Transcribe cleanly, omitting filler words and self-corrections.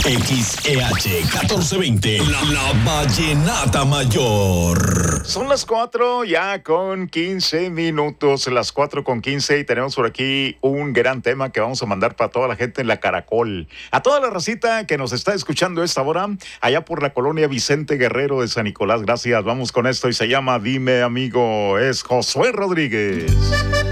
XEH 1420, la Vallenata Mayor. Son las 4 ya con 15 minutos, las 4:15, y tenemos por aquí un gran tema que vamos a mandar para toda la gente en la Caracol. A toda la racita que nos está escuchando a esta hora, allá por la colonia Vicente Guerrero de San Nicolás. Gracias, vamos con esto y se llama Dime Amigo, es Josué Rodríguez.